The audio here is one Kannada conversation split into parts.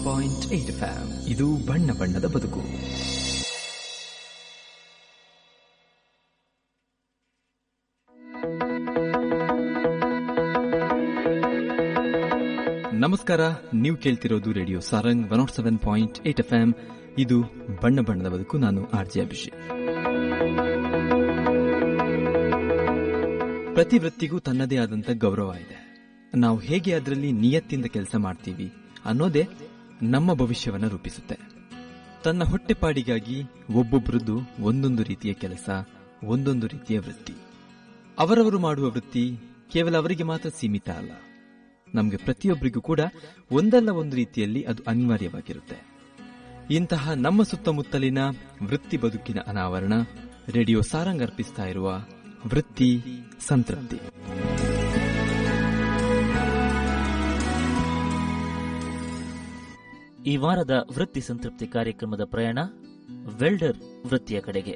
107.8 FM. ಇದು ಬಣ್ಣ ಬಣ್ಣದ ಬದುಕು. ನಮಸ್ಕಾರ, ನೀವು ಕೇಳ್ತಿರೋದು ರೇಡಿಯೋ ಸಾರಂಗ್ 107.8 FM. ಇದು ಬಣ್ಣ ಬಣ್ಣದ ಬದುಕು. ನಾನು ಆರ್ಜೆ ಅಭಿಷೇಕ್. ಪ್ರತಿ ವೃತ್ತಿಗೂ ತನ್ನದೇ ಆದಂತ ಗೌರವ ಇದೆ. ನಾವು ಹೇಗೆ ಅದರಲ್ಲಿ ನಿಯತ್ತಿಂದ ಕೆಲಸ ಮಾಡ್ತೀವಿ ಅನ್ನೋದೇ ನಮ್ಮ ಭವಿಷ್ಯವನ್ನ ರೂಪಿಸುತ್ತೆ. ತನ್ನ ಹೊಟ್ಟೆಪಾಡಿಗಾಗಿ ಒಬ್ಬೊಬ್ಬರದ್ದು ಒಂದೊಂದು ರೀತಿಯ ಕೆಲಸ, ಒಂದೊಂದು ರೀತಿಯ ವೃತ್ತಿ. ಅವರವರು ಮಾಡುವ ವೃತ್ತಿ ಕೇವಲ ಅವರಿಗೆ ಮಾತ್ರ ಸೀಮಿತ ಅಲ್ಲ, ನಮಗೆ ಪ್ರತಿಯೊಬ್ಬರಿಗೂ ಕೂಡ ಒಂದಲ್ಲ ಒಂದು ರೀತಿಯಲ್ಲಿ ಅದು ಅನಿವಾರ್ಯವಾಗಿರುತ್ತೆ. ಇಂತಹ ನಮ್ಮ ಸುತ್ತಮುತ್ತಲಿನ ವೃತ್ತಿ ಬದುಕಿನ ಅನಾವರಣ ರೇಡಿಯೋ ಸಾರಂಗ್ ಅರ್ಪಿಸ್ತಾ ಇರುವ ವೃತ್ತಿ ಸಂತೃಪ್ತಿ. ಈ ವಾರದ ವೃತ್ತಿ ಸಂತೃಪ್ತಿ ಕಾರ್ಯಕ್ರಮದ ಪ್ರಯಾಣ ವೆಲ್ಡರ್ ವೃತ್ತಿಯ ಕಡೆಗೆ.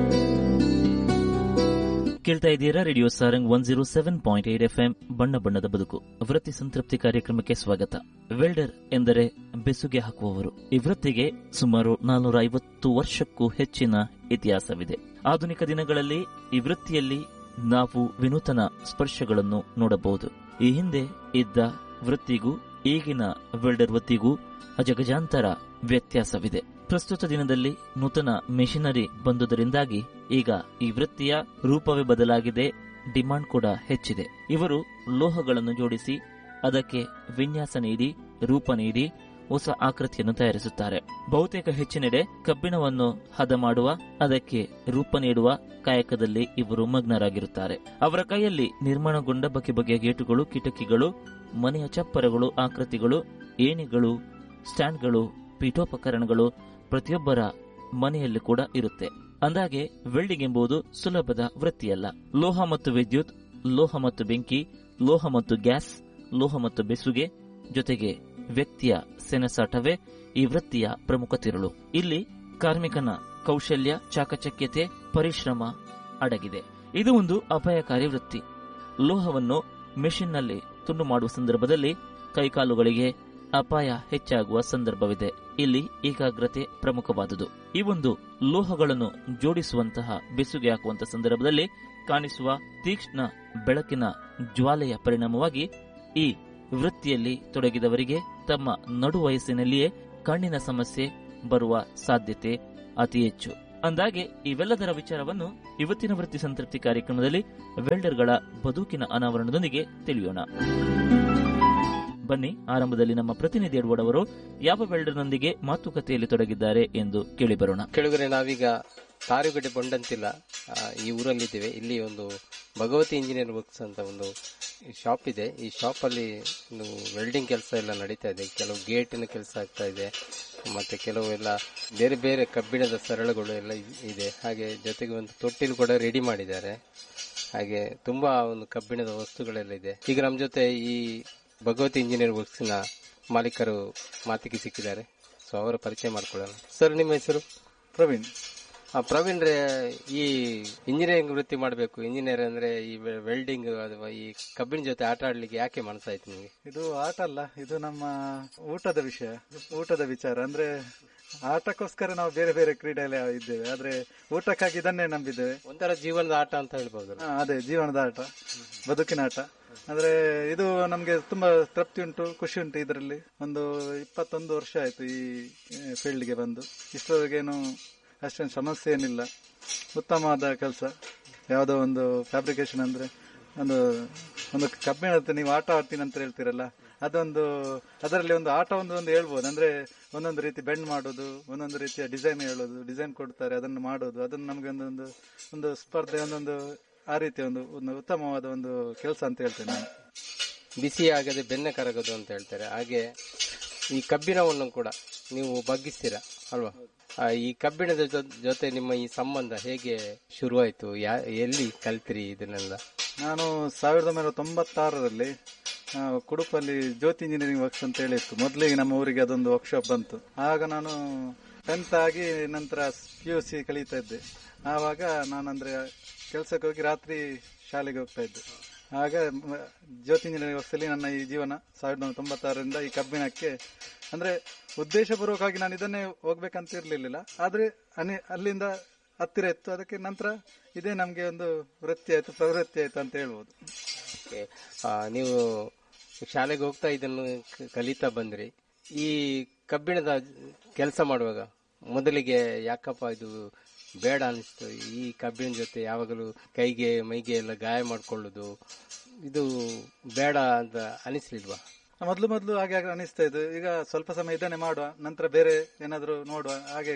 ಕೇಳ್ತಾ ಇದ್ದೀರಾ ರೇಡಿಯೋ ಸಾರಂಗ್ 107.8 FM. ಬಣ್ಣ ಬಣ್ಣದ ಬದುಕು ವೃತ್ತಿ ಸಂತೃಪ್ತಿ ಕಾರ್ಯಕ್ರಮಕ್ಕೆ ಸ್ವಾಗತ. ವೆಲ್ಡರ್ ಎಂದರೆ ಬೆಸುಗೆ ಹಾಕುವವರು. ಈ ವೃತ್ತಿಗೆ ಸುಮಾರು 450 ವರ್ಷಕ್ಕೂ ಹೆಚ್ಚಿನ ಇತಿಹಾಸವಿದೆ. ಆಧುನಿಕ ದಿನಗಳಲ್ಲಿ ಈ ವೃತ್ತಿಯಲ್ಲಿ ನಾವು ವಿನೂತನ ಸ್ಪರ್ಶಗಳನ್ನು ನೋಡಬಹುದು. ಈ ಹಿಂದೆ ಇದ್ದ ವೃತ್ತಿಗೂ ಈಗಿನ ವೆಲ್ಡರ್ ವೃತ್ತಿಗೂ ಅಜಗಜಾಂತರ ವ್ಯತ್ಯಾಸವಿದೆ. ಪ್ರಸ್ತುತ ದಿನದಲ್ಲಿ ನೂತನ ಮೆಷಿನರಿ ಬಂದುದರಿಂದಾಗಿ ಈಗ ಈ ವೃತ್ತಿಯ ರೂಪವೇ ಬದಲಾಗಿದೆ, ಡಿಮಾಂಡ್ ಕೂಡ ಹೆಚ್ಚಿದೆ. ಇವರು ಲೋಹಗಳನ್ನು ಜೋಡಿಸಿ ಅದಕ್ಕೆ ವಿನ್ಯಾಸ ನೀಡಿ ರೂಪ ನೀಡಿ ಹೊಸ ಆಕೃತಿಯನ್ನು ತಯಾರಿಸುತ್ತಾರೆ. ಬಹುತೇಕ ಹೆಚ್ಚಿನೆಡೆ ಕಬ್ಬಿಣವನ್ನು ಹದ ಮಾಡುವ, ಅದಕ್ಕೆ ರೂಪ ನೀಡುವ ಕಾಯಕದಲ್ಲಿ ಇವರು ಮಗ್ನರಾಗಿರುತ್ತಾರೆ. ಅವರ ಕೈಯಲ್ಲಿ ನಿರ್ಮಾಣಗೊಂಡ ಬಗೆ ಬಗೆಯ ಗೇಟುಗಳು, ಕಿಟಕಿಗಳು, ಮನೆಯ ಚಪ್ಪರಗಳು, ಆಕೃತಿಗಳು, ಏಣಿಗಳು, ಸ್ಟ್ಯಾಂಡ್ಗಳು, ಪೀಠೋಪಕರಣಗಳು ಪ್ರತಿಯೊಬ್ಬರ ಮನೆಯಲ್ಲಿ ಕೂಡ ಇರುತ್ತೆ. ಅಂದಾಗೆ ವೆಲ್ಡಿಂಗ್ ಎಂಬುದು ಸುಲಭದ ವೃತ್ತಿಯಲ್ಲ. ಲೋಹ ಮತ್ತು ವಿದ್ಯುತ್, ಲೋಹ ಮತ್ತು ಬೆಂಕಿ, ಲೋಹ ಮತ್ತು ಗ್ಯಾಸ್, ಲೋಹ ಮತ್ತು ಬೆಸುಗೆ, ಜೊತೆಗೆ ವ್ಯಕ್ತಿಯ ಸೆಣಸಾಟವೇ ಈ ವೃತ್ತಿಯ ಪ್ರಮುಖ ತಿರುಳು. ಇಲ್ಲಿ ಕಾರ್ಮಿಕನ ಕೌಶಲ್ಯ, ಚಾಕಚಕ್ಯತೆ, ಪರಿಶ್ರಮ ಅಡಗಿದೆ. ಇದು ಒಂದು ಅಪಾಯಕಾರಿ ವೃತ್ತಿ. ಲೋಹವನ್ನು ಮೆಷಿನ್ನಲ್ಲಿ ತುಂಡು ಮಾಡುವ ಸಂದರ್ಭದಲ್ಲಿ ಕೈಕಾಲುಗಳಿಗೆ ಅಪಾಯ ಹೆಚ್ಚಾಗುವ ಸಂದರ್ಭವಿದೆ. ಇಲ್ಲಿ ಏಕಾಗ್ರತೆ ಪ್ರಮುಖವಾದುದು. ಈ ಒಂದು ಲೋಹಗಳನ್ನು ಜೋಡಿಸುವಂತಹ, ಬೆಸುಗೆ ಹಾಕುವಂತಹ ಸಂದರ್ಭದಲ್ಲಿ ಕಾಣಿಸುವ ತೀಕ್ಷ್ಣ ಬೆಳಕಿನ ಜ್ವಾಲೆಯ ಪರಿಣಾಮವಾಗಿ ಈ ವೃತ್ತಿಯಲ್ಲಿ ತೊಡಗಿದವರಿಗೆ ತಮ್ಮ ನಡು ವಯಸ್ಸಿನಲ್ಲಿಯೇ ಕಣ್ಣಿನ ಸಮಸ್ಯೆ ಬರುವ ಸಾಧ್ಯತೆ ಅತಿ ಹೆಚ್ಚು. ಅಂದಾಗೆ ಇವೆಲ್ಲದರ ವಿಚಾರವನ್ನು ಇವತ್ತಿನ ವೃತ್ತಿ ಸಂತೃಪ್ತಿ ಕಾರ್ಯಕ್ರಮದಲ್ಲಿ ವೆಲ್ಡರ್ಗಳ ಬದುಕಿನ ಅನಾವರಣದೊಂದಿಗೆ ತಿಳಿಯೋಣ. ಬನ್ನಿ, ಆರಂಭದಲ್ಲಿ ನಮ್ಮ ಪ್ರತಿನಿಧಿ ಎಡ್ವರ್ಡ್ ಅವರು ಯಾವ ವೆಲ್ಡರ್ನೊಂದಿಗೆ ಮಾತುಕತೆಯಲ್ಲಿ ತೊಡಗಿದ್ದಾರೆ ಎಂದು ಕೇಳಿಬರೋಣ. ಕೆಳಗಡೆ ನಾವೀಗ ತಾರುಗಡೆ ಬಂಡಂತಿಲ್ಲ ಈ ಊರಲ್ಲಿದ್ದೇವೆ. ಇಲ್ಲಿ ಒಂದು ಭಗವತಿ ಇಂಜಿನಿಯರ್ ವರ್ಕ್ಸ್ ಅಂತ ಒಂದು ಶಾಪ್ ಇದೆ. ಈ ಶಾಪ್ ಅಲ್ಲಿ ಒಂದು ವೆಲ್ಡಿಂಗ್ ಕೆಲಸ ಎಲ್ಲ ನಡೀತಾ ಇದೆ. ಕೆಲವು ಗೇಟಿನ ಕೆಲಸ ಆಗ್ತಾ ಇದೆ, ಮತ್ತೆ ಕೆಲವು ಎಲ್ಲ ಬೇರೆ ಬೇರೆ ಕಬ್ಬಿಣದ ಸರಳುಗಳು ಎಲ್ಲ ಇದೆ. ಹಾಗೆ ಜೊತೆಗೆ ಒಂದು ತೊಟ್ಟಿಲು ಕೂಡ ರೆಡಿ ಮಾಡಿದ್ದಾರೆ. ಹಾಗೆ ತುಂಬಾ ಒಂದು ಕಬ್ಬಿಣದ ವಸ್ತುಗಳೆಲ್ಲ ಇದೆ. ಈಗ ನಮ್ಮ ಜೊತೆ ಈ ಭಗವತಿ ಇಂಜಿನಿಯರ್ ವರ್ಕ್ಸ್ ನ ಮಾಲೀಕರು ಮಾತಿಗೆ ಸಿಕ್ಕಿದ್ದಾರೆ. ಸೊ ಅವರ ಪರಿಚಯ ಮಾಡ್ಕೊಳ್ಳೋಣ. ಸರ್, ನಿಮ್ಮ ಹೆಸರು? ಪ್ರವೀಣ್. ಪ್ರವೀಣ್ ರೇ, ಈ ಇಂಜಿನಿಯರಿಂಗ್ ವೃತ್ತಿ ಮಾಡಬೇಕು, ಇಂಜಿನಿಯರ್ ಅಂದ್ರೆ ಈ ವೆಲ್ಡಿಂಗ್ ಅಥವಾ ಈ ಕಬ್ಬಿಣ ಜೊತೆ ಆಟ ಆಡ್ಲಿಕ್ಕೆ ಯಾಕೆ ಮನಸ್ಸಾಯ್ತು ನಿಮಗೆ? ಇದು ಆಟ ಅಲ್ಲ, ಇದು ನಮ್ಮ ಊಟದ ವಿಷಯ, ಊಟದ ವಿಚಾರ. ಅಂದ್ರೆ ಆಟಕ್ಕೋಸ್ಕರ ನಾವು ಬೇರೆ ಬೇರೆ ಕ್ರೀಡೆಯಲ್ಲಿ ಇದ್ದೇವೆ, ಆದ್ರೆ ಊಟಕ್ಕಾಗಿ ಇದನ್ನೇ ನಂಬಿದ್ದೇವೆ. ಒಂಥರ ಜೀವನದ ಆಟ ಅಂತ ಹೇಳ್ಬಹುದು. ಅದೇ ಜೀವನದ ಆಟ, ಬದುಕಿನ ಆಟ. ಅಂದ್ರೆ ಇದು ನಮ್ಗೆ ತುಂಬಾ ತೃಪ್ತಿ ಉಂಟು, ಖುಷಿ ಉಂಟು. ಇದರಲ್ಲಿ ಒಂದು 21 ವರ್ಷ ಆಯ್ತು ಈ ಫೀಲ್ಡ್ಗೆ ಬಂದು. ಇಷ್ಟವರೆಗೇನು ಅಷ್ಟೇನು ಸಮಸ್ಯೆ ಏನಿಲ್ಲ. ಉತ್ತಮವಾದ ಕೆಲಸ. ಯಾವುದೋ ಒಂದು ಫ್ಯಾಬ್ರಿಕೇಶನ್ ಅಂದ್ರೆ ಒಂದು ಕಬ್ಬಿಣದ ನೀವು ಆಟ ಆಡ್ತೀನಿ ಅಂತ ಹೇಳ್ತೀರಲ್ಲ, ಅದೊಂದು ಅದರಲ್ಲಿ ಒಂದು ಆಟ ಒಂದು ಹೇಳ್ಬೋದು. ಅಂದ್ರೆ ಒಂದೊಂದು ರೀತಿ ಬೆಂಡ್ ಮಾಡೋದು, ಒಂದೊಂದು ರೀತಿಯ ಡಿಸೈನ್ ಹೇಳೋದು, ಡಿಸೈನ್ ಕೊಡ್ತಾರೆ, ಅದನ್ನು ಮಾಡೋದು, ಅದನ್ನು ನಮ್ಗೆ ಒಂದು ಸ್ಪರ್ಧೆ, ಒಂದೊಂದು ಆ ರೀತಿಯ ಒಂದು ಉತ್ತಮವಾದ ಒಂದು ಕೆಲಸ ಅಂತ ಹೇಳ್ತೇನೆ ನಾನು. ಬಿಸಿ ಆಗದೆ ಬೆನ್ನೆ ಕರಗೋದು ಅಂತ ಹೇಳ್ತಾರೆ. ಹಾಗೆ ಈ ಕಬ್ಬಿಣವನ್ನು ಕೂಡ ನೀವು ಬಗ್ಗಿಸ್ತೀರಾ ಅಲ್ವಾ? ಈ ಕಬ್ಬಿಣದ ಜೊತೆ ನಿಮ್ಮ ಈ ಸಂಬಂಧ ಹೇಗೆ ಶುರುವಾಯಿತು? ಎಲ್ಲಿ ಕಲ್ತ್ರಿ ಇದನ್ನೆಲ್ಲ? ನಾನು 1996ರಲ್ಲಿ ಕುಡುಪಲ್ಲಿ ಜ್ಯೋತಿ ಇಂಜಿನಿಯರಿಂಗ್ ವರ್ಕ್ಸ್ ಅಂತ ಹೇಳಿತ್ತು. ಮೊದಲಿಗೆ ನಮ್ಮ ಊರಿಗೆ ಅದೊಂದು ವರ್ಕ್ಶಾಪ್ ಬಂತು. ಆಗ ನಾನು 10th ಆಗಿ ನಂತರ PUC ಕಲಿತಾ ಇದ್ದೆ. ಆವಾಗ ನಾನಂದ್ರೆ ಕೆಲಸಕ್ಕೆ ಹೋಗಿ ರಾತ್ರಿ ಶಾಲೆಗೆ ಹೋಗ್ತಾ ಇದ್ದೆ. ಆಗ ಜ್ಯೋತಿ ಇಂಜಿನಿಯರಿಂಗ್ ವ್ಯವಸ್ಥೆಯಲ್ಲಿ ನನ್ನ ಈ ಜೀವನ 1996ರಿಂದ ಈ ಕಬ್ಬಿಣಕ್ಕೆ ಅಂದ್ರೆ ಉದ್ದೇಶಪೂರ್ವಕವಾಗಿ ನಾನು ಇದನ್ನೇ ಹೋಗ್ಬೇಕಂತ ಇರ್ಲಿಲ್ಲ, ಆದ್ರೆ ಅಲ್ಲಿಂದ ಹತ್ತಿರ ಇತ್ತು. ಅದಕ್ಕೆ ನಂತರ ಇದೇ ನಮ್ಗೆ ಒಂದು ವೃತ್ತಿ ಆಯ್ತು, ಪ್ರವೃತ್ತಿ ಆಯ್ತು ಅಂತ ಹೇಳ್ಬೋದು. ನೀವು ಶಾಲೆಗೆ ಹೋಗ್ತಾ ಇದನ್ನು ಕಲಿತಾ ಬಂದ್ರಿ. ಈ ಕಬ್ಬಿಣದ ಕೆಲಸ ಮಾಡುವಾಗ ಮೊದಲಿಗೆ ಯಾಕಪ್ಪ ಇದು ಬೇಡ ಅನಿಸ್ತು? ಈ ಕಬ್ಬಿಣ ಜೊತೆ ಯಾವಾಗಲೂ ಕೈಗೆ ಮೈಗೆ ಎಲ್ಲ ಗಾಯ ಮಾಡ್ಕೊಳ್ಳೋದು ಇದು ಬೇಡ ಅಂತ ಅನಿಸ್ಲಿಲ್ವಾ? ಮೊದಲು ಹಾಗೆ ಅನಿಸ್ತಾ ಇದ್ದು. ಈಗ ಸ್ವಲ್ಪ ಸಮಯ ಇದನ್ನೇ ಮಾಡುವ, ನಂತರ ಬೇರೆ ಏನಾದ್ರು ನೋಡುವ, ಹಾಗೆ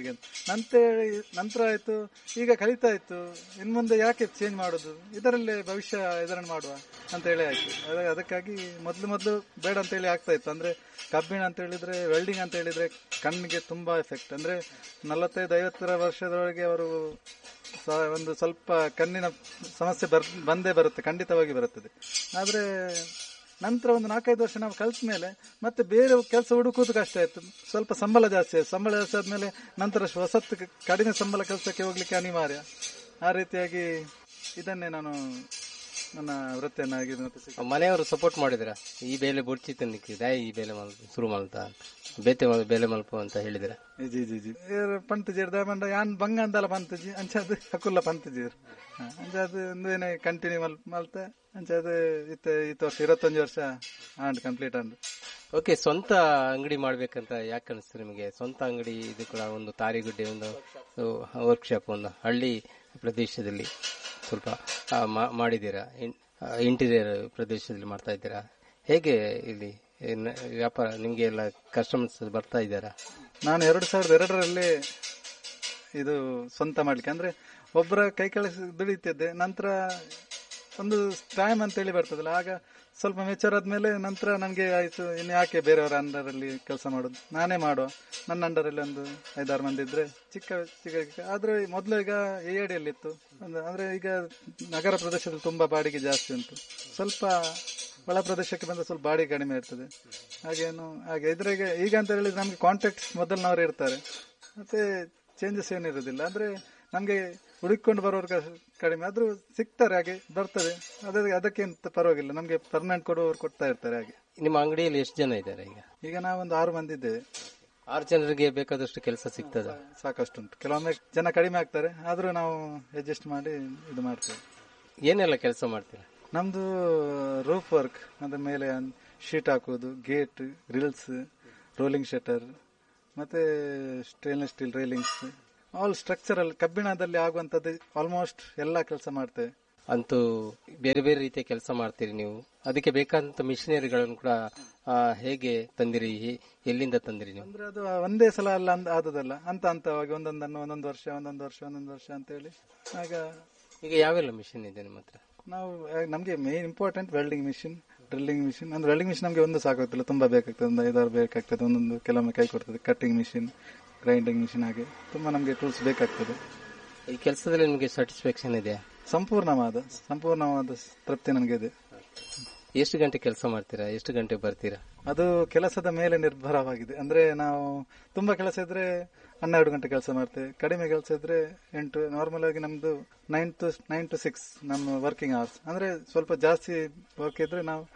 ನಂತರ ಆಯ್ತು. ಈಗ ಕಲಿತಾ ಇತ್ತು, ಇನ್ ಮುಂದೆ ಯಾಕೆ ಚೇಂಜ್ ಮಾಡೋದು, ಇದರಲ್ಲೇ ಭವಿಷ್ಯ ಇದನ್ನು ಮಾಡುವ ಅಂತ ಹೇಳಿ ಆಯ್ತು. ಅದಕ್ಕಾಗಿ ಮೊದಲು ಬೇಡ ಅಂತ ಹೇಳಿ ಆಗ್ತಾ ಇತ್ತು. ಅಂದ್ರೆ ಕಬ್ಬಿಣ ಅಂತ ಹೇಳಿದ್ರೆ, ವೆಲ್ಡಿಂಗ್ ಅಂತ ಹೇಳಿದ್ರೆ ಕಣ್ಣಿಗೆ ತುಂಬಾ ಎಫೆಕ್ಟ್. ಅಂದ್ರೆ 45-50 ವರ್ಷದೊಳಗೆ ಅವರು ಒಂದು ಸ್ವಲ್ಪ ಕಣ್ಣಿನ ಸಮಸ್ಯೆ ಬಂದೇ ಬರುತ್ತೆ, ಖಂಡಿತವಾಗಿ ಬರುತ್ತದೆ. ಆದ್ರೆ ನಂತರ ಒಂದು 4-5 ವರ್ಷ ನಾವು ಕಲ್ತ ಮೇಲೆ ಮತ್ತೆ ಬೇರೆ ಕೆಲಸ ಹುಡುಕುವುದು ಕಷ್ಟ ಆಯ್ತು. ಸ್ವಲ್ಪ ಸಂಬಳ ಜಾಸ್ತಿ ಆದ್ಮೇಲೆ ನಂತರ ಹೊಸತ್ತು ಕಡಿಮೆ ಸಂಬಳ ಕೆಲಸಕ್ಕೆ ಹೋಗ್ಲಿಕ್ಕೆ ಅನಿವಾರ್ಯ. ಆ ರೀತಿಯಾಗಿ ಇದನ್ನೇ ನಾನು ನನ್ನ ವೃತ್ತಿಯನ್ನಾಗಿ. ಮನೆಯವರು ಸಪೋರ್ಟ್ ಮಾಡಿದ್ರ? ಈ ಬೇಲೆ ಬುಡ್ಚಿ ತನ್ನಿಕ್ಕಿದೆ, ಈ ಬೇಲೆ ಶುರು ಮಾಡ್ತಾ ಬೇತೆ ಬೇಲೆ ಮಲ್ಪ ಅಂತ ಹೇಳಿದ್ರ? ಜಿ ಜಿ ಜಿ ಪಂತಜೀರ್ ದಾಮಂಡ ಯಾನ್ ಬಂಗ ಅಂತಲ್ಲ ಪಂತಜಿ ಅಂಚದು ಹಕುಲ್ಲ ಪಂತಜೀರ್ ಅಂಚದು ಒಂದೇನೆ ಕಂಟಿನ್ಯೂ ಮಲ್ತ ಅಂಚದು ಇತ್ತು ವರ್ಷ 21 ವರ್ಷ ಆಂಡ್ ಕಂಪ್ಲೀಟ್ ಆಂಡ್. ಓಕೆ, ಸ್ವಂತ ಅಂಗಡಿ ಮಾಡ್ಬೇಕಂತ ಯಾಕೆ ಅನಿಸ್ತು ನಿಮಗೆ? ಸ್ವಂತ ಅಂಗಡಿ ಇದು ಕೂಡ ಒಂದು ತಾರಿಗುಡ್ಡೆ, ಒಂದು ವರ್ಕ್ಶಾಪ್, ಒಂದು ಹಳ್ಳಿ ಪ್ರದೇಶದಲ್ಲಿ ಸ್ವಲ್ಪ ಮಾಡಿದ್ದೀರಾ, ಇಂಟೀರಿಯರ್ ಪ್ರದೇಶದಲ್ಲಿ ಮಾಡ್ತಾ ಇದ್ದೀರಾ. ಹೇಗೆ ಇಲ್ಲಿ ವ್ಯಾಪಾರ? ನಿಮ್ಗೆ ಎಲ್ಲ ಕಸ್ಟಮರ್ಸ್ ಬರ್ತಾ ಇದ್ದಾರಾ? ನಾನು 2002ರಲ್ಲಿ ಇದು ಸ್ವಂತ ಮಾಡ್ಲಿಕ್ಕೆ ಅಂದ್ರೆ ಒಬ್ಬರ ಕೈ ಕೆಳಗೆ ದುಡಿತಿದ್ದೆ. ನಂತರ ಒಂದು ಟೈಮ್ ಅಂತ ಹೇಳಿ ಬರ್ತದಲ್ಲ, ಆಗ ಸ್ವಲ್ಪ ಮೆಚೂರ್ ಆದ್ಮೇಲೆ ನಂತರ ನನಗೆ ಆಯ್ತು, ಇನ್ನು ಯಾಕೆ ಬೇರೆಯವರ ಅಂಡರ್ ಅಲ್ಲಿ ಕೆಲಸ ಮಾಡೋದು, ನಾನೇ ಮಾಡುವ. ನನ್ನ ಅಂಡರ್ ಅಲ್ಲಿ ಒಂದು 5-6 ಮಂದಿ ಇದ್ರೆ ಚಿಕ್ಕ ಆದ್ರೆ ಮೊದಲು ಈಗ ಏಡಿಯಲ್ಲಿ ಇತ್ತು. ಅಂದ್ರೆ ಈಗ ನಗರ ಪ್ರದೇಶದಲ್ಲಿ ತುಂಬಾ ಬಾಡಿಗೆ ಜಾಸ್ತಿ ಉಂಟು. ಸ್ವಲ್ಪ ಒಳ ಪ್ರದೇಶಕ್ಕೆ ಬಂದ್ರೆ ಸ್ವಲ್ಪ ಬಾಡಿಗೆ ಕಡಿಮೆ ಇರ್ತದೆ. ಹಾಗೆ ಇದ್ರಾಗೆ ಈಗ ಅಂತ ಹೇಳಿದ್ರೆ ನಮ್ಗೆ ಕಾಂಟ್ಯಾಕ್ಟ್ಸ್ ಮೊದಲಿನವರು ಇರ್ತಾರೆ, ಮತ್ತೆ ಚೇಂಜಸ್ ಏನಿರೋದಿಲ್ಲ. ಅಂದ್ರೆ ನಮ್ಗೆ ಹುಡುಕಿಕೊಂಡು ಬರೋರು ಕಡಿಮೆ ಆದ್ರೂ ಸಿಗ್ತಾರೆ, ಹಾಗೆ ಬರ್ತದೆ. ಅದಕ್ಕೇನು ಪರವಾಗಿಲ್ಲ, ನಮ್ಗೆ ಪರ್ಮನೆಂಟ್ ಕೊಡುವವರು ಕೊಡ್ತಾ ಇರ್ತಾರೆ. ಹಾಗೆ ನಿಮ್ಮ ಅಂಗಡಿಯಲ್ಲಿ ಎಷ್ಟು ಜನ ಇದ್ದಾರೆ ಈಗ? ನಾವೊಂದು 6 ಮಂದಿ ಇದ್ದೇವೆ. 6 ಜನರಿಗೆ ಬೇಕಾದಷ್ಟು ಕೆಲಸ ಸಿಗ್ತದ? ಸಾಕಷ್ಟು ಉಂಟು. ಕೆಲವೊಮ್ಮೆ ಜನ ಕಡಿಮೆ ಆಗ್ತಾರೆ, ಆದ್ರೂ ನಾವು ಅಡ್ಜಸ್ಟ್ ಮಾಡಿ ಇದು ಮಾಡ್ತೇವೆ. ಏನೆಲ್ಲ ಕೆಲಸ ಮಾಡ್ತೀರಾ? ನಮ್ದು ರೂಫ್ ವರ್ಕ್, ಅದ್ರ ಮೇಲೆ ಶೀಟ್ ಹಾಕುವುದು, ಗೇಟ್, ಗ್ರಿಲ್ಸ್, ರೋಲಿಂಗ್ ಶಟರ್, ಮತ್ತೆ stainless steel railings, all structural ಕಬ್ಬಿಣದಲ್ಲಿ ಆಗುವಂತದ್ದು almost ಎಲ್ಲಾ ಕೆಲಸ ಮಾಡ್ತೇವೆ. ಅಂತೂ ಬೇರೆ ಬೇರೆ ರೀತಿಯ ಕೆಲಸ ಮಾಡ್ತೀರಿ ನೀವು. ಅದಕ್ಕೆ ಬೇಕಾದಂತ ಮಿಷನರಿಗಳನ್ನು ಕೂಡ ಹೇಗೆ ತಂದಿರಿ, ಎಲ್ಲಿಂದ ತಂದಿರಿ ನೀವು? ಅಂದ್ರೆ ಅದು ಒಂದೇ ಸಲ ಅಲ್ಲ ಆದದಲ್ಲ, ಹಂತವಾಗಿ ಒಂದೊಂದು ವರ್ಷ ಅಂತ ಹೇಳಿ. ಈಗ ಯಾವೆಲ್ಲ ಮಿಷನ್ ಇದೆ ನಿಮ್ಮ ಹತ್ರ? ನಮ್ಗೆ main important welding machine, drilling machine. ಅಂದ್ರೆ ವೆಲ್ಡಿಂಗ್ ಮಿಷಿನ್ ನಮ್ಗೆ ಒಂದು ಸಾಕಾಗ್ತಿಲ್ಲ, ತುಂಬಾ ಬೇಕಾಗ್ತದೆ, ಒಂದು 5-6 ಬೇಕಾಗ್ತದೆ. ಒಂದೊಂದು ಕೆಲವೊಮ್ಮೆ ಕೈ ಕೊಡ್ತದೆ. ಕಟ್ಟಿಂಗ್ ಮಿಷಿನ್, ಗ್ರೈಂಡಿಂಗ್ ಮಿಷಿನ್, ಹಾಗೆ ತುಂಬಾ ನಮ್ಗೆ ಟೂಲ್ಸ್ ಬೇಕಾಗ್ತದೆ. ಈ ಕೆಲಸದಲ್ಲಿ ನಿಮಗೆ ಸ್ಯಾಟಿಸ್ಫ್ಯಾಕ್ಷನ್ ಇದೆ? ಸಂಪೂರ್ಣವಾದ ತೃಪ್ತಿ ನನಗೆ ಇದೆ. ಎಷ್ಟು ಗಂಟೆ ಕೆಲಸ ಮಾಡ್ತೀರಾ? ಎಷ್ಟು ಗಂಟೆ ಬರ್ತೀರಾ? ಅದು ಕೆಲಸದ ಮೇಲೆ ನಿರ್ಭರವಾಗಿದೆ. ಅಂದ್ರೆ ನಾವು ತುಂಬಾ ಕೆಲಸ ಇದ್ರೆ 12 ಗಂಟೆ ಕೆಲಸ ಮಾಡ್ತೇವೆ, ಕಡಿಮೆ ಕೆಲಸ ಇದ್ರೆ 8. ನಾರ್ಮಲ್ ಆಗಿ ನಮ್ದು 9 to 6 ನಮ್ಮ ವರ್ಕಿಂಗ್ ಅವರ್ಸ್. ಅಂದ್ರೆ ಸ್ವಲ್ಪ ಜಾಸ್ತಿ ವರ್ಕ್ ಇದ್ರೆ ನಾವು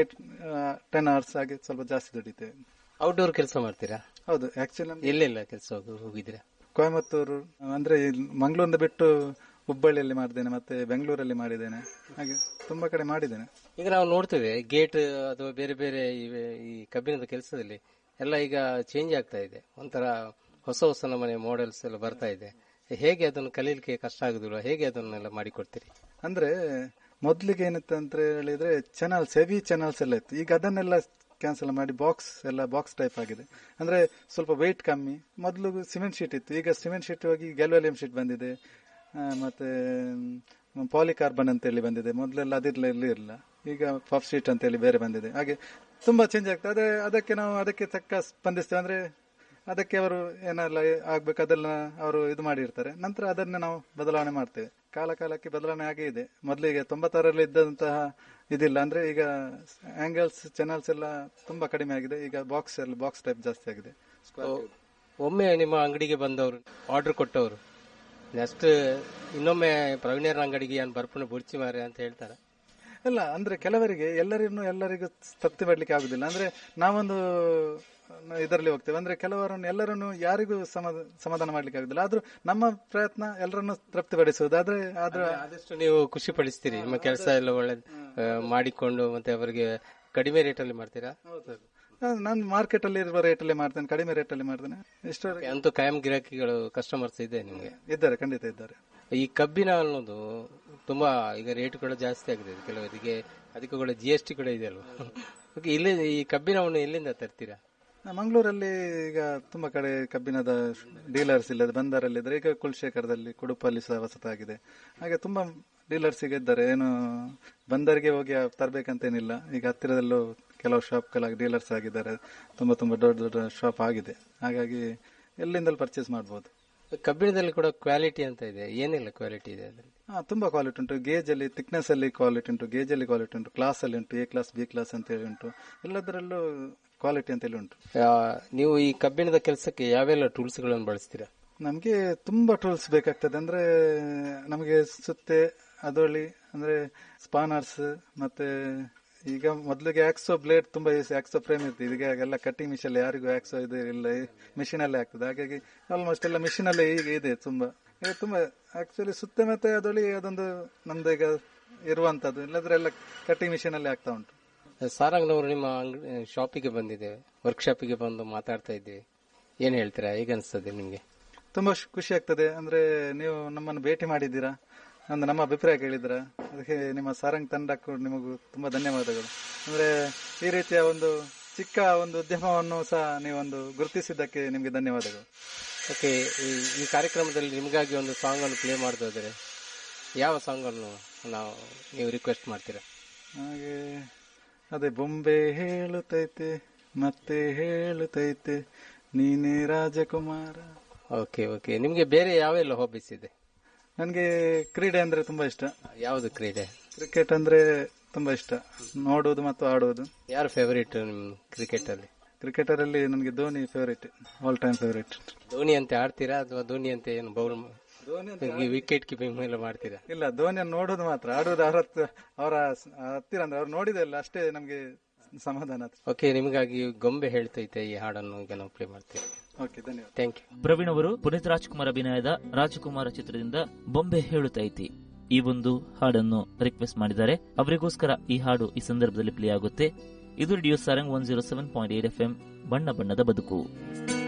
8-10 ಅವರ್ಸ್ ಆಗಿ ಸ್ವಲ್ಪ ಜಾಸ್ತಿ ದುಡಿತೇವೆ. ಔಟ್ಡೋರ್ ಕೆಲಸ ಮಾಡ್ತೀರಾ? ಹೌದು. ಆಕ್ಚುಲಿ ಎಲ್ಲೆಲ್ಲ ಕೆಲಸ ಹೋಗಿದ್ದೀರಾ? ಕೊಯಮತ್ತೂರು, ಅಂದ್ರೆ ಮಂಗಳೂರಿಂದ ಬಿಟ್ಟು ಹುಬ್ಬಳ್ಳಿಯಲ್ಲಿ ಮಾಡಿದ್ದೇನೆ, ಮತ್ತೆ ಬೆಂಗಳೂರಲ್ಲಿ ಮಾಡಿದ್ದೇನೆ, ಹಾಗೆ ತುಂಬಾ ಕಡೆ ಮಾಡಿದ್ದೇನೆ. ಈಗ ನಾವು ನೋಡ್ತೇವೆ ಗೇಟ್ ಅಥವಾ ಬೇರೆ ಬೇರೆ ಈ ಕಬ್ಬಿಣದ ಕೆಲಸದಲ್ಲಿ ಎಲ್ಲ ಈಗ ಚೇಂಜ್ ಆಗ್ತಾ ಇದೆ. ಒಂಥರ ಹೊಸ ನಮನೆ ಮಾಡೆಲ್ಸ್ ಎಲ್ಲ ಬರ್ತಾ ಇದೆ. ಹೇಗೆ ಅದನ್ನು ಕಲೀಲಿಕ್ಕೆ ಕಷ್ಟ ಆಗುದಿಲ್ಲ? ಹೇಗೆ ಅದನ್ನೆಲ್ಲ ಮಾಡಿಕೊಡ್ತೀರಿ? ಅಂದ್ರೆ ಮೊದ್ಲಿಗೆ ಏನಿತ್ತು ಅಂತ ಹೇಳಿದ್ರೆ ಚಾನಲ್ಸ್, ಹೆವಿ ಚಾನಲ್ಸ್ ಎಲ್ಲ ಇತ್ತು. ಈಗ ಅದನ್ನೆಲ್ಲ ಕ್ಯಾನ್ಸಲ್ ಮಾಡಿ ಬಾಕ್ಸ್ ಟೈಪ್ ಆಗಿದೆ. ಅಂದ್ರೆ ಸ್ವಲ್ಪ ವೆಯ್ಟ್ ಕಮ್ಮಿ. ಮೊದಲು ಸಿಮೆಂಟ್ ಶೀಟ್ ಇತ್ತು, ಈಗ ಸಿಮೆಂಟ್ ಶೀಟ್ ಹೋಗಿ ಗ್ಯಾಲ್ವೇಲಿಯಂ ಶೀಟ್ ಬಂದಿದೆ, ಮತ್ತೆ ಪಾಲಿಕಾರ್ಬನ್ ಅಂತ ಹೇಳಿ ಬಂದಿದೆ. ಮೊದಲೆಲ್ಲ ಅದಿರಲಿಲ್ಲ, ಈಗ ಪಫ್ ಶೀಟ್ ಅಂತ ಹೇಳಿ ಬೇರೆ ಬಂದಿದೆ. ಹಾಗೆ ತುಂಬಾ ಚೇಂಜ್ ಆಗ್ತದೆ. ಅದಕ್ಕೆ ತಕ್ಕ ಸ್ಪಂದಿಸ್ತೇವೆ. ಅಂದ್ರೆ ಅದಕ್ಕೆ ಅವರು ಏನೆಲ್ಲ ಆಗ್ಬೇಕು ಅದೆಲ್ಲ ಅವರು ಇದು ಮಾಡಿರ್ತಾರೆ. ನಂತರ ಅದನ್ನ ನಾವು ಬದಲಾವಣೆ ಮಾಡ್ತೇವೆ. ಕಾಲಕ್ಕೆ ಬದಲಾವಣೆ ಆಗೇ ಇದೆ. ಮೊದಲಿಗೆ 96ರಲ್ಲಿ ಇದ್ದಂತಹ ಇದಿಲ್ಲ. ಅಂದ್ರೆ ಈಗ ಆಂಗಲ್ಸ್, ಚಾನಲ್ಸ್ ಎಲ್ಲ ತುಂಬಾ ಕಡಿಮೆ ಆಗಿದೆ. ಈಗ ಬಾಕ್ಸ್ ಟೈಪ್ ಜಾಸ್ತಿ ಆಗಿದೆ. ಒಮ್ಮೆ ನಿಮ್ಮ ಅಂಗಡಿಗೆ ಬಂದವರು, ಆರ್ಡರ್ ಕೊಟ್ಟವರು ನೆಕ್ಸ್ಟ್ ಇನ್ನೊಮ್ಮೆ ಪ್ರವೀಣ್ಯರ ಅಂಗಡಿಗೆ ಬರ್ಪಣೆ ಬುಡ್ಚಿ ಮಾರೆ ಅಂತ ಹೇಳ್ತಾರೆ? ಇಲ್ಲ ಅಂದ್ರೆ ಕೆಲವರಿಗೆ ಎಲ್ಲರಿಗೂ ತೃಪ್ತಿ ಪಡ್ಲಿಕ್ಕೆ ಆಗುದಿಲ್ಲ. ಅಂದ್ರೆ ನಾವೊಂದು ಇದರಲ್ಲಿ ಹೋಗ್ತೇವೆ ಅಂದ್ರೆ ಕೆಲವರನ್ನು ಎಲ್ಲರನ್ನು ಯಾರಿಗೂ ಸಮಾಧಾನ ಮಾಡ್ಲಿಕ್ಕೆ ಆಗುದಿಲ್ಲ. ಆದ್ರೂ ನಮ್ಮ ಪ್ರಯತ್ನ ಎಲ್ಲರನ್ನು ತೃಪ್ತಿಪಡಿಸುವುದು. ಆದ್ರೆ ಆದಷ್ಟು ನೀವು ಖುಷಿ ಪಡಿಸ್ತೀರಿ, ನಿಮ್ಮ ಕೆಲಸ ಎಲ್ಲ ಒಳ್ಳೆ ಮಾಡಿಕೊಂಡು ಮತ್ತೆ ಅವರಿಗೆ ಕಡಿಮೆ ರೇಟ್ ಅಲ್ಲಿ ಮಾಡ್ತೀರಾ? ನಾನು ಮಾರ್ಕೆಟ್ ಅಲ್ಲಿ ಇರುವ ರೇಟ್ ಅಲ್ಲಿ ಮಾಡ್ತೇನೆ, ಕಡಿಮೆ ರೇಟ್ ಅಲ್ಲಿ ಮಾಡ್ತೇನೆ. ಅಂತೂ ಕಾಯಂ ಗಿರಾಕಿಗಳು ಕಸ್ಟಮರ್ಸ್ ಇದೆ ನಿಮ್ಗೆ? ಇದ್ದಾರೆ, ಖಂಡಿತ ಇದ್ದಾರೆ. ಈ ಕಬ್ಬಿನ ಅನ್ನೋದು ತುಂಬಾ ಈಗ ರೇಟ್ಗಳು ಜಾಸ್ತಿ ಆಗಿದೆ ಕೆಲವರಿಗೆ, ಅದಕ್ಕೆ ಕೂಡ GST ಕೂಡ ಇದೆ ಅಲ್ವಾ? ಇಲ್ಲಿ ಈ ಕಬ್ಬಿನವನ್ನು ಎಲ್ಲಿಂದ ತರ್ತೀರಾ? ಮಂಗಳೂರಲ್ಲಿ ಈಗ ತುಂಬಾ ಕಡೆ ಕಬ್ಬಿನದ ಡೀಲರ್ಸ್ ಇಲ್ಲ, ಬಂದರಲ್ಲಿ ಇದ್ದಾರೆ. ಈಗ ಕುಲಶೇಖರದಲ್ಲಿ, ಕುಡುಪಲ್ಲಿ ಸಹ ಹೊಸತಾಗಿದೆ. ಹಾಗೆ ತುಂಬಾ ಡೀಲರ್ಸ್ ಈಗ ಇದ್ದಾರೆ. ಏನು ಬಂದರಿಗೆ ಹೋಗಿ ತರಬೇಕಂತೇನಿಲ್ಲ. ಈಗ ಹತ್ತಿರದಲ್ಲೂ ಕೆಲವು ಶಾಪ್ಗಳಾಗಿ ಡೀಲರ್ಸ್ ಆಗಿದ್ದಾರೆ. ತುಂಬಾ ದೊಡ್ಡ ದೊಡ್ಡ ಶಾಪ್ ಆಗಿದೆ. ಹಾಗಾಗಿ ಎಲ್ಲಿಂದಲೂ ಪರ್ಚೇಸ್ ಮಾಡಬಹುದು. ಕಬ್ಬಿಣದಲ್ಲಿ ಕೂಡ ಕ್ವಾಲಿಟಿ ಅಂತ ಇದೆ, ಏನೆಲ್ಲ ಕ್ವಾಲಿಟಿ ಇದೆ ಅದರಲ್ಲಿ? ತುಂಬಾ ಕ್ವಾಲಿಟಿ ಉಂಟು. ಗೇಜ್ ಅಲ್ಲಿ ಥಿಕ್ನೆಸ್ ಅಲ್ಲಿ ಕ್ವಾಲಿಟಿ ಉಂಟು, ಗೇಜ್ ಅಲ್ಲಿ ಕ್ವಾಲಿಟಿ ಉಂಟು, ಕ್ಲಾಸ್ ಅಲ್ಲಿ ಉಂಟು, A ಕ್ಲಾಸ್ B ಕ್ಲಾಸ್ ಅಂತ ಹೇಳಿ ಉಂಟು. ಎಲ್ಲದರಲ್ಲೂ ಕ್ವಾಲಿಟಿ ಅಂತ ಹೇಳಿ ಉಂಟು. ನೀವು ಈ ಕಬ್ಬಿಣದ ಕೆಲಸಕ್ಕೆ ಯಾವೆಲ್ಲ ಟೂಲ್ಸ್ ಗಳನ್ನು ಬಳಸ್ತೀರಾ? ನಮ್ಗೆ ತುಂಬಾ ಟೂಲ್ಸ್ ಬೇಕಾಗ್ತದೆ. ಅಂದ್ರೆ ನಮಗೆ ಸುತ್ತೆ, ಅದೊಳಿ, ಅಂದ್ರೆ ಸ್ಪಾನರ್ಸ್, ಮತ್ತೆ ಈಗ ಮೊದಲಿಗೆ ಆಕ್ಸೋ ಬ್ಲೇಡ್ ತುಂಬಾ ಆಕ್ಸೋ ಫ್ರೇಮ್ ಇರ್ತದೆ. ಈಗ ಎಲ್ಲ ಕಟ್ಟಿಂಗ್ ಮಿಷನ್ ಯಾರಿಗೂ ಆಕ್ಸೋ ಇದು ಇಲ್ಲ, ಮಿಷಿನ್ ಅಲ್ಲೇ ಆಗ್ತದೆ. ಹಾಗಾಗಿ ಆಲ್ಮೋಸ್ಟ್ ಎಲ್ಲ ಮಿಷಿನ್ ಅಲ್ಲೇ ಈಗ ಇದೆ. ತುಂಬಾ ಆಕ್ಚುಲಿ ಸುತ್ತೆ ಮತ್ತೆ ಅದೊಳಿ ಅದೊಂದು ನಮ್ದು ಈಗ ಇರುವಂತದ್ದು. ಇಲ್ಲದ್ರೆ ಎಲ್ಲ ಕಟ್ಟಿಂಗ್ ಮಿಷಿನ್ ಅಲ್ಲೇ ಆಗ್ತಾ ಉಂಟು. ಸಾರಂಗ್ನವರು ನಿಮ್ಮ ಶಾಪಿಗೆ ಬಂದಿದ್ದೇವೆ, ವರ್ಕ್ಶಾಪಿಗೆ ಬಂದು ಮಾತಾಡ್ತಾ ಇದ್ದೀವಿ. ಏನ್ ಹೇಳ್ತೀರಾ? ಹೇಗ ಅನಿಸ್ತದೆ ನಿಮ್ಗೆ? ತುಂಬಾ ಖುಷಿ ಆಗ್ತದೆ. ಅಂದ್ರೆ ನೀವು ನಮ್ಮನ್ನು ಭೇಟಿ ಮಾಡಿದ್ದೀರಾ, ನಮ್ಮ ಅಭಿಪ್ರಾಯ ಕೇಳಿದ್ರ, ಅದಕ್ಕೆ ನಿಮ್ಮ ಸಾರಂಗ್ ತಂಡಕ್ಕೂ ನಿಮಗೂ ತುಂಬಾ ಧನ್ಯವಾದಗಳು. ಅಂದ್ರೆ ಈ ರೀತಿಯ ಒಂದು ಚಿಕ್ಕ ಒಂದು ಉದ್ಯಮವನ್ನು ಸಹ ನೀವೊಂದು ಗುರುತಿಸಿದ್ದಕ್ಕೆ ನಿಮ್ಗೆ ಧನ್ಯವಾದಗಳು. ಓಕೆ, ಈ ಕಾರ್ಯಕ್ರಮದಲ್ಲಿ ನಿಮಗಾಗಿ ಒಂದು ಸಾಂಗ್ ಅನ್ನು ಪ್ಲೇ ಮಾಡೋದಾದ್ರೆ ಯಾವ ಸಾಂಗ್ ಅನ್ನು ನೀವು ರಿಕ್ವೆಸ್ಟ್ ಮಾಡ್ತೀರಾ? ಹಾಗೆ ಅದೇ ಬೊಂಬೆ ಹೇಳುತ್ತೈತೆ ಮತ್ತೆ ಹೇಳುತ್ತೈತೆ ನೀನೇ ರಾಜಕುಮಾರ. ಓಕೆ, ನಿಮ್ಗೆ ಬೇರೆ ಯಾವೆಲ್ಲ ಹಾಬೀಸ್ ಇದೆ? ನನ್ಗೆ ಕ್ರೀಡೆ ಅಂದ್ರೆ ತುಂಬಾ ಇಷ್ಟ. ಯಾವುದು ಕ್ರೀಡೆ? ಕ್ರಿಕೆಟ್ ಅಂದ್ರೆ ತುಂಬಾ ಇಷ್ಟ, ನೋಡುವುದು ಮತ್ತು ಆಡುವುದು. ಯಾರು ಫೇವರೇಟ್ ನಿಮ್ ಕ್ರಿಕೆಟ್ ಅಲ್ಲಿ? ಕ್ರಿಕೆಟರ್ ಅಲ್ಲಿ ನನಗೆ Dhoni favourite, all time favourite. Dhoni ಅಂತ ಆಡ್ತೀರಾ ಅಥವಾ ಧೋನಿ ಅಂತ ಏನು ಬೌಲ್ ವಿಕೆಟ್ ಕೀಪಿಂಗ್ ಎಲ್ಲ ಮಾಡ್ತೀರಾ? ಇಲ್ಲ, ಧೋನಿಯನ್ನು ನೋಡೋದು ಮಾತ್ರ, ಆಡುವುದು ಅವರ ಹತ್ತಿರ ಅಂದ್ರೆ ಅವ್ರು ನೋಡಿದಲ್ಲ ಅಷ್ಟೇ ನಮ್ಗೆ ಸಮಾಧಾನ. ಓಕೆ, ನಿಮಗಾಗಿ ಗೊಂಬೆ ಹೇಳ್ತೈತೆ ಈ ಹಾಡನ್ನು ಈಗ ನಾವು ಪ್ಲೇ ಮಾಡ್ತೀವಿ. ಓಕೆ, ಧನ್ಯವಾದ. Thank you. ಪ್ರವೀಣ್ ಅವರು ಪುನೀತ್ ರಾಜ್ಕುಮಾರ್ ಅಭಿನಯದ ರಾಜಕುಮಾರ ಚಿತ್ರದಿಂದ ಬೊಂಬೆ ಹೇಳುತ್ತೈತಿ ಈ ಒಂದು ಹಾಡನ್ನು ರಿಕ್ವೆಸ್ಟ್ ಮಾಡಿದ್ದಾರೆ. ಅವರಿಗೋಸ್ಕರ ಈ ಹಾಡು ಈ ಸಂದರ್ಭದಲ್ಲಿ ಪ್ಲೇ ಆಗುತ್ತೆ. ಇದು ರೇಡಿಯೋ ಸಾರಂಗ್ 107.8 FM, ಬಣ್ಣ ಬಣ್ಣದ ಬದುಕು.